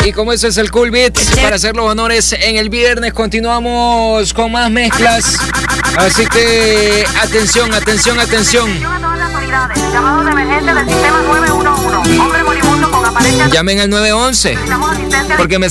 Y como eso es el Cool Beat, para hacer los honores en el viernes, continuamos con más mezclas. Así que atención, atención, atención. Llamado de emergencia del sistema 911. Hombre moribundo con apariencia. Llamen al 911 porque me